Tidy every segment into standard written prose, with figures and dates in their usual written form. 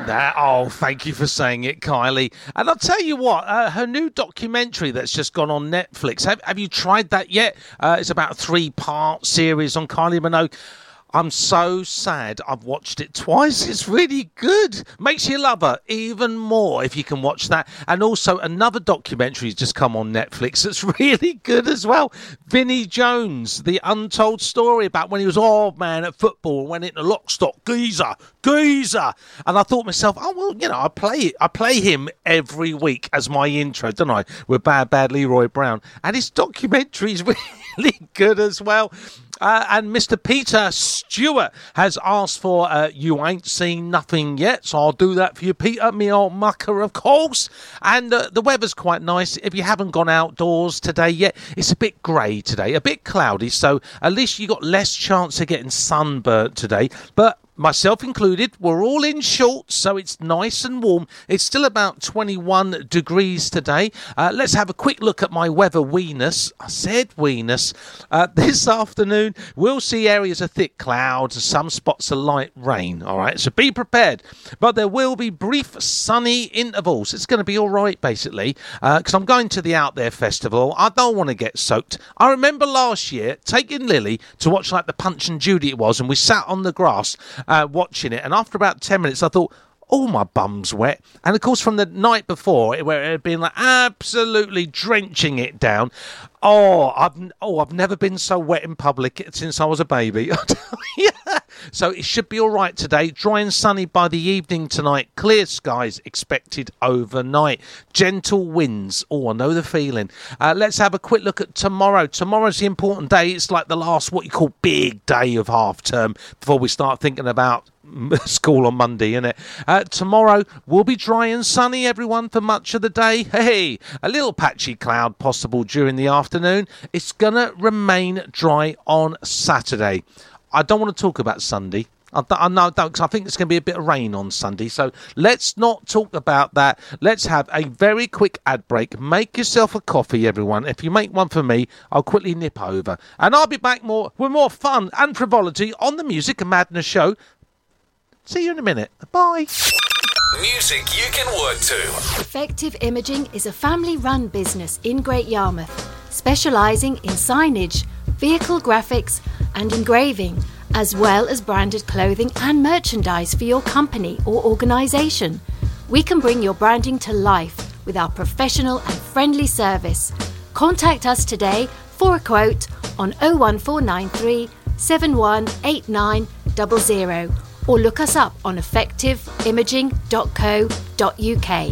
Thank you for saying it, Kylie. And I'll tell you what, her new documentary that's just gone on Netflix, have you tried that yet? It's about a 3-part series on Kylie Minogue. I'm so sad I've watched it twice. It's really good. Makes you love her even more if you can watch that. And also another documentary has just come on Netflix that's really good as well. Vinnie Jones, the untold story about when he was old man at football and went into lock, stock, geezer. And I thought to myself, I play him every week as my intro, don't I? With Bad Leroy Brown. And his documentary is really good as well. And Mr. Peter Stewart has asked for You Ain't Seen Nothing Yet, so I'll do that for you, Peter, me old mucker, of course. And the weather's quite nice. If you haven't gone outdoors today yet, it's a bit grey today, a bit cloudy, so at least you got less chance of getting sunburnt today. But myself included, we're all in shorts, so it's nice and warm. It's still about 21 degrees today. Let's have a quick look at my weather weenus. I said weenus. This afternoon, we'll see areas of thick clouds and some spots of light rain. All right, so be prepared. But there will be brief sunny intervals. It's going to be all right, basically, because I'm going to the Out There Festival. I don't want to get soaked. I remember last year taking Lily to watch like the Punch and Judy it was, and we sat on the grass watching it, and after about 10 minutes I thought, my bum's wet. And of course from the night before, where it had been like absolutely drenching it down, I've never been so wet in public since I was a baby. So it should be all right today. Dry and sunny by the evening tonight. Clear skies expected overnight. Gentle winds. I know the feeling. Let's have a quick look at tomorrow. Tomorrow's the important day. It's like the last, what you call, big day of half term before we start thinking about school on Monday, innit? Tomorrow will be dry and sunny, everyone, for much of the day. Hey, a little patchy cloud possible during the afternoon. It's gonna remain dry on Saturday. I don't want to talk about Sunday. I know, because I think there's going to be a bit of rain on Sunday. So let's not talk about that. Let's have a very quick ad break. Make yourself a coffee, everyone. If you make one for me, I'll quickly nip over. And I'll be back with more fun and frivolity on the Music and Madness show. See you in a minute. Bye. Music you can work to. Effective Imaging is a family-run business in Great Yarmouth, specialising in signage, vehicle graphics and engraving, as well as branded clothing and merchandise for your company or organisation. We can bring your branding to life with our professional and friendly service. Contact us today for a quote on 01493 718900 or look us up on effectiveimaging.co.uk.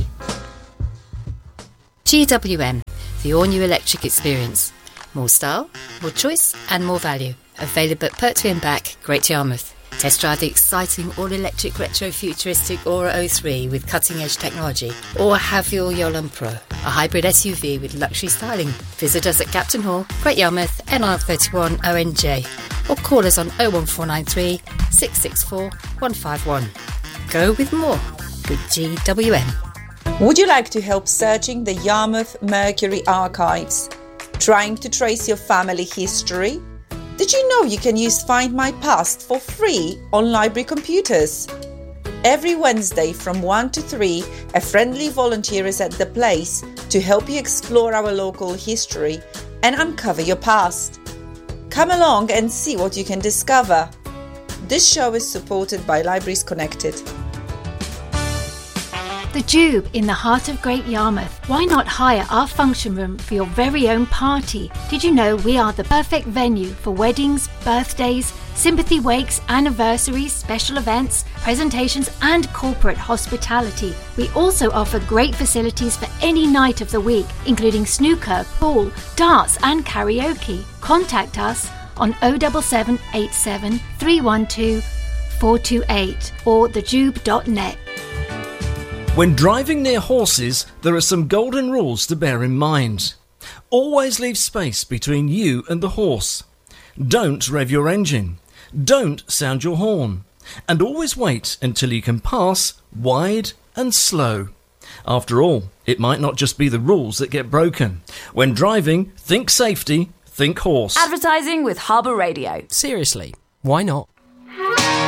GWM, the all-new electric experience. More style, more choice and more value. Available at Pertwee and Back, Great Yarmouth. Test drive the exciting all-electric retro-futuristic Aura 03 with cutting-edge technology. Or have your Yolande Pro, a hybrid SUV with luxury styling. Visit us at Captain Hall, Great Yarmouth, NR31 ONJ. Or call us on 01493 664 151. Go with more. Good GWM. Would you like to help searching the Yarmouth Mercury archives? Trying to trace your family history? Did you know you can use Find My Past for free on library computers? Every Wednesday from 1 to 3, a friendly volunteer is at the place to help you explore our local history and uncover your past. Come along and see what you can discover. This show is supported by Libraries Connected. The Jube in the heart of Great Yarmouth. Why not hire our function room for your very own party? Did you know we are the perfect venue for weddings, birthdays, sympathy wakes, anniversaries, special events, presentations and corporate hospitality. We also offer great facilities for any night of the week, including snooker, pool, darts and karaoke. Contact us on 07787 312 428 or thejube.net. When driving near horses, there are some golden rules to bear in mind. Always leave space between you and the horse. Don't rev your engine. Don't sound your horn. And always wait until you can pass wide and slow. After all, it might not just be the rules that get broken. When driving, think safety, think horse. Advertising with Harbour Radio. Seriously, why not?